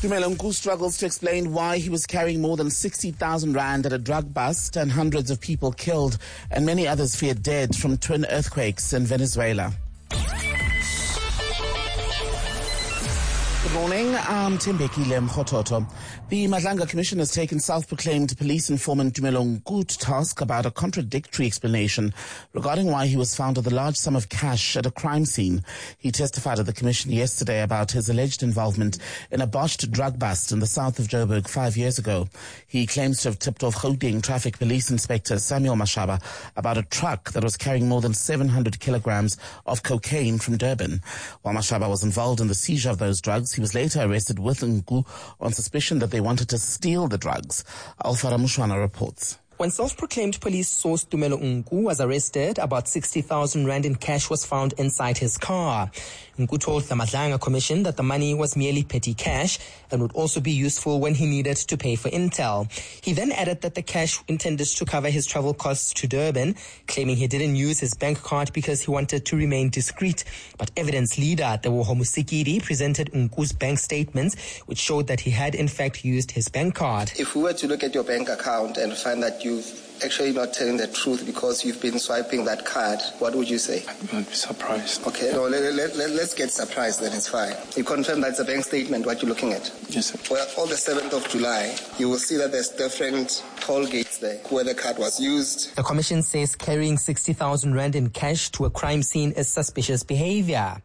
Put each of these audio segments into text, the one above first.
Tumelo Nku struggles to explain why he was carrying more than 60,000 rand at a drug bust and hundreds of people killed and many others feared dead from twin earthquakes in Venezuela. Good morning, I'm Tembeki Lemkhototo. The Madlanga Commission has taken self-proclaimed police informant Tumelo Nku to task about a contradictory explanation regarding why he was found with a large sum of cash at a crime scene. He testified at the Commission yesterday about his alleged involvement in a botched drug bust in the south of Joburg 5 years ago. He claims to have tipped off Gauteng Traffic Police Inspector Samuel Mashaba about a truck that was carrying more than 700 kilograms of cocaine from Durban. While Mashaba was involved in the seizure of those drugs, he was later arrested with Nku on suspicion that they wanted to steal the drugs. Alfara Mushwana reports. When self-proclaimed police source Tumelo Nku was arrested, about 60,000 rand in cash was found inside his car. Nku told the Madlanga Commission that the money was merely petty cash and would also be useful when he needed to pay for intel. He then added that the cash intended to cover his travel costs to Durban, claiming he didn't use his bank card because he wanted to remain discreet. But evidence leader Teboho Musikiri presented Nku's bank statements, which showed that he had in fact used his bank card. If we were to look at your bank account and find that you've actually not telling the truth because you've been swiping that card, what would you say? I'd be surprised. Okay, no, let's get surprised, then it's fine. You confirm that's a bank statement, what you're looking at? Yes, sir. Well, on the 7th of July, you will see that there's different toll gates there where the card was used. The commission says carrying 60,000 rand in cash to a crime scene is suspicious behavior.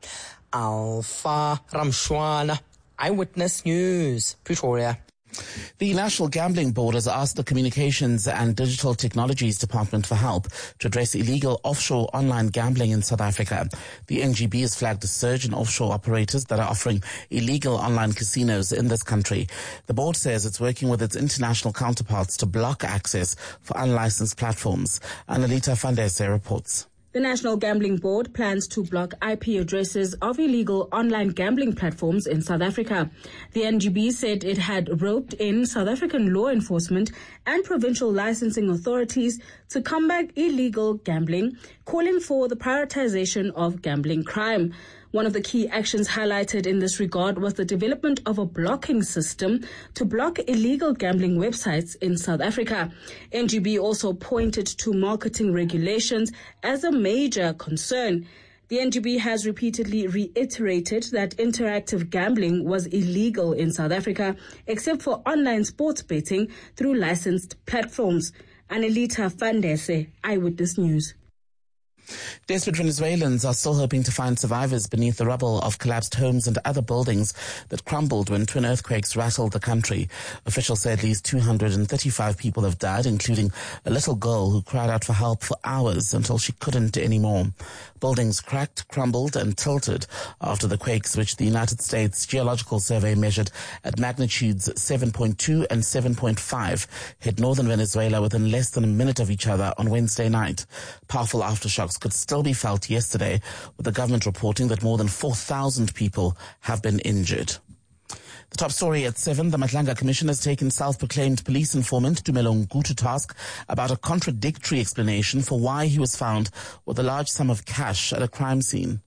Alpha Ramshwana, Eyewitness News, Pretoria. The National Gambling Board has asked the Communications and Digital Technologies Department for help to address illegal offshore online gambling in South Africa. The NGB has flagged a surge in offshore operators that are offering illegal online casinos in this country. The board says it's working with its international counterparts to block access for unlicensed platforms. Annalita Fandese reports. The National Gambling Board plans to block IP addresses of illegal online gambling platforms in South Africa. The NGB said it had roped in South African law enforcement and provincial licensing authorities to combat illegal gambling, calling for the prioritization of gambling crime. One of the key actions highlighted in this regard was the development of a blocking system to block illegal gambling websites in South Africa. NGB also pointed to marketing regulations as a major concern. The NGB has repeatedly reiterated that interactive gambling was illegal in South Africa, except for online sports betting through licensed platforms. Annalita Fandese, Eyewitness News. Desperate Venezuelans are still hoping to find survivors beneath the rubble of collapsed homes and other buildings that crumbled when twin earthquakes rattled the country. Officials say at least 235 people have died, including a little girl who cried out for help for hours until she couldn't anymore. Buildings cracked, crumbled and tilted after the quakes, which the United States Geological Survey measured at magnitudes 7.2 and 7.5, hit northern Venezuela within less than a minute of each other on Wednesday night. Powerful aftershocks could still be felt yesterday, with the government reporting that more than 4,000 people have been injured. The top story at 7, the Madlanga Commission has taken self-proclaimed police informant Tumelo Nku to task about a contradictory explanation for why he was found with a large sum of cash at a crime scene.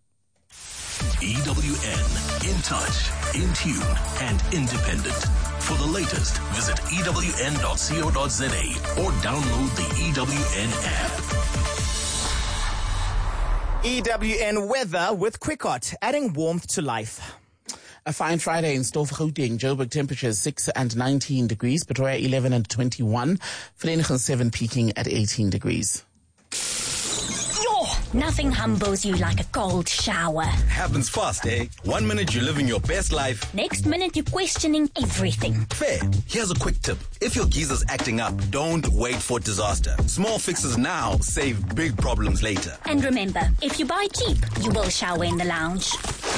EWN, in touch, in tune, and independent. For the latest, visit ewn.co.za or download the EWN app. EWN weather with Quickot, adding warmth to life. A fine Friday in store for Gauteng. Joburg temperatures 6 and 19 degrees. Pretoria 11 and 21. Vereeniging 7 peaking at 18 degrees. Nothing humbles you like a cold shower. Happens fast, eh? 1 minute you're living your best life. Next minute you're questioning everything. Fair. Here's a quick tip. If your geezer's acting up, don't wait for disaster. Small fixes now save big problems later. And remember, if you buy cheap, you will shower in the lounge.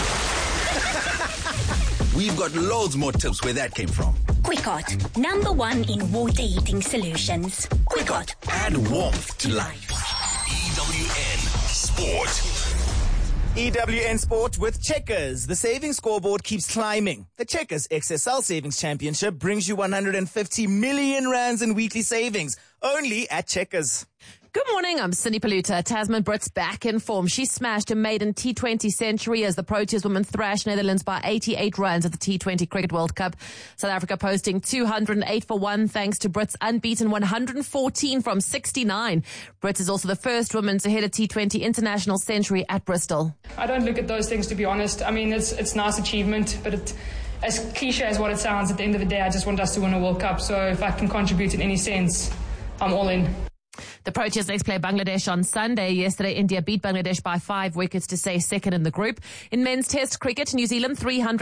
We've got loads more tips where that came from. Quickot, #1 in water heating solutions. Quickot, add warmth to life. EWN Sport. EWN Sport with Checkers. The savings scoreboard keeps climbing. The Checkers XSL Savings Championship brings you 150 million rands in weekly savings, only at Checkers. Good morning, I'm Cindy Paluta. Tasman Brits back in form. She smashed a maiden T20 century as the Proteas women thrashed Netherlands by 88 runs at the T20 Cricket World Cup. South Africa posting 208 for 1 thanks to Brits' unbeaten 114 from 69. Brits is also the first woman to hit a T20 international century at Bristol. I don't look at those things, to be honest. I mean, it's a nice achievement, but as cliche as what it sounds, at the end of the day, I just want us to win a World Cup. So if I can contribute in any sense, I'm all in. The Proteas next play Bangladesh on Sunday. Yesterday, India beat Bangladesh by 5 wickets to stay second in the group. In men's test cricket, New Zealand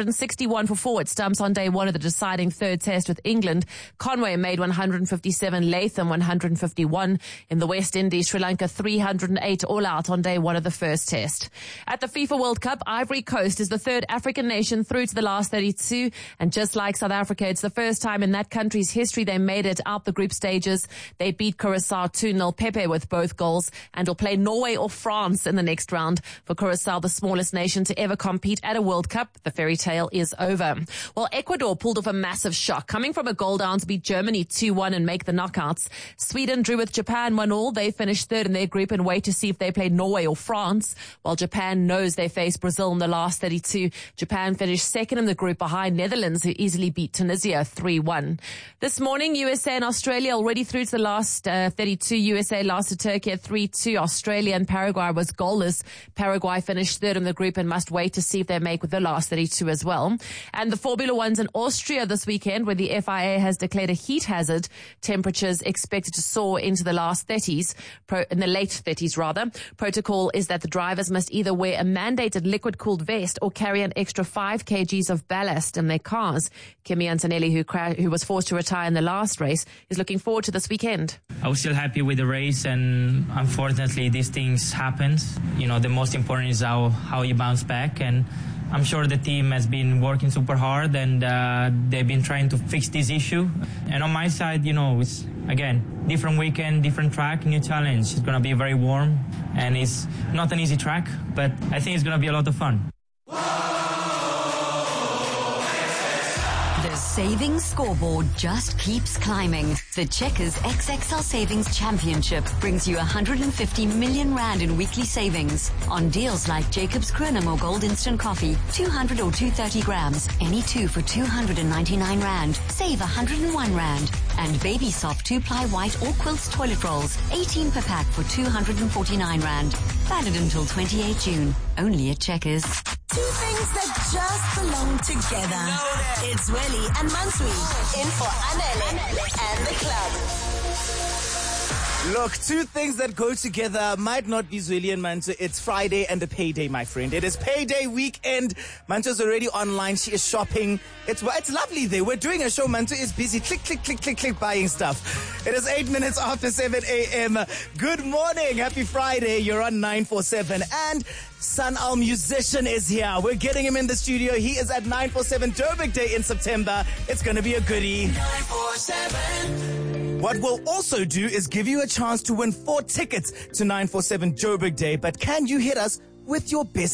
361 for 4 at stumps on day one of the deciding third test with England. Conway made 157, Latham 151. In the West Indies, Sri Lanka 308 all out on day one of the first test. At the FIFA World Cup, Ivory Coast is the third African nation through to the last 32. And just like South Africa, it's the first time in that country's history they made it out the group stages. They beat Curacao 2-0. Pepe with both goals and will play Norway or France in the next round. For Curacao, the smallest nation to ever compete at a World Cup, the fairy tale is over. Well, Ecuador pulled off a massive shock, coming from a goal down to beat Germany 2-1 and make the knockouts. Sweden drew with Japan 1-1. They finished third in their group and wait to see if they play Norway or France. While Japan knows they face Brazil in the last 32, Japan finished second in the group behind Netherlands, who easily beat Tunisia 3-1. This morning, USA and Australia already through to the last 32. USA lost to Turkey at 3-2. Australia and Paraguay was goalless. Paraguay finished third in the group and must wait to see if they make with the last 32 as well. And the Formula One's in Austria this weekend, where the FIA has declared a heat hazard. Temperatures expected to soar into the last 30s, in the late 30s rather. Protocol is that the drivers must either wear a mandated liquid-cooled vest or carry an extra 5 kgs of ballast in their cars. Kimi Antonelli, who was forced to retire in the last race, is looking forward to this weekend. I was still happy with the race, and unfortunately these things happen. You know, the most important is how you bounce back, and I'm sure the team has been working super hard, and they've been trying to fix this issue. And on my side, you know, it's, again, different weekend, different track, new challenge. It's going to be very warm, and it's not an easy track, but I think it's going to be a lot of fun. The savings scoreboard just keeps climbing. The Checkers XXL Savings Championship brings you 150 million rand in weekly savings on deals like Jacob's Kroonamo Gold Instant Coffee, 200 or 230 grams, any two for 299 rand. Save 101 rand. And Baby Soft 2-ply white or quilts toilet rolls, 18 per pack for 249 rand. Valid until 28 June. Only at Checkers. Two things that just belong together. It's Welly and Mansui in for Anele and the club. Look, two things that go together might not be Zweli and Manto. It's Friday and a payday, my friend. It is payday weekend. Manto's already online. She is shopping. It's lovely there. We're doing a show. Manto is busy. Click, click, click, click, click, buying stuff. It is 8 minutes after 7 a.m. Good morning. Happy Friday. You're on 947. And Sun Al Musician is here. We're getting him in the studio. He is at 947 Joburg Day in September. It's going to be a goodie. 947. What we'll also do is give you a chance to win 4 tickets to 947 Joburg Day. But can you hit us with your best